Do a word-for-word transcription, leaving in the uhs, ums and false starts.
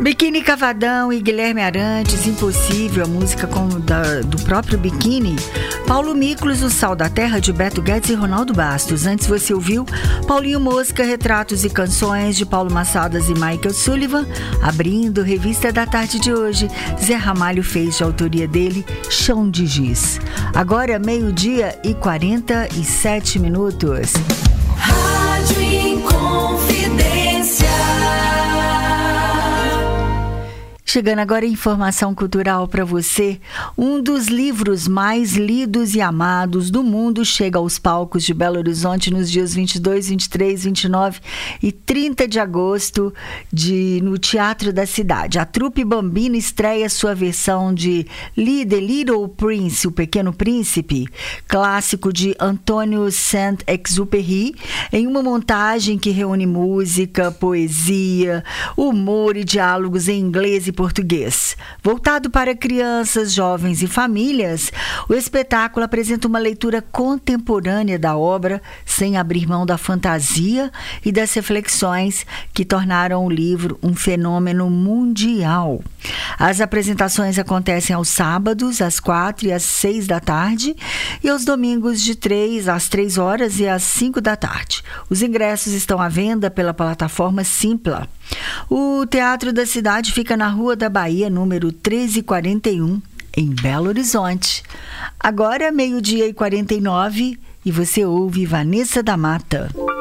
Biquíni Cavadão e Guilherme Arantes, Impossível, a música com, da, do próprio Biquíni. Paulo Miklos, O Sal da Terra, de Beto Guedes e Ronaldo Bastos. Antes você ouviu Paulinho Mosca, Retratos e Canções, de Paulo Massadas e Michael Sullivan. Abrindo Revista da Tarde de hoje, Zé Ramalho fez de autoria dele, Chão de Giz. Agora meio-dia e quarenta e sete minutos. Rádio Inconfidência. Chegando agora informação cultural para você. Um dos livros mais lidos e amados do mundo chega aos palcos de Belo Horizonte nos dias vinte e dois, vinte e três, vinte e nove e trinta de agosto de, no Teatro da Cidade. A trupe Bambina estreia sua versão de The Little Prince, O Pequeno Príncipe, clássico de Antônio Saint-Exupéry, em uma montagem que reúne música, poesia, humor e diálogos em inglês e português. Voltado para crianças, jovens e famílias, o espetáculo apresenta uma leitura contemporânea da obra, sem abrir mão da fantasia e das reflexões que tornaram o livro um fenômeno mundial. As apresentações acontecem aos sábados, às quatro e às seis da tarde, e aos domingos de três às três horas e às cinco da tarde. Os ingressos estão à venda pela plataforma Simpla. O Teatro da Cidade fica na Rua da Bahia, número trezentos e quarenta e um, em Belo Horizonte. Agora, meio-dia e quarenta e nove, e você ouve Vanessa da Mata.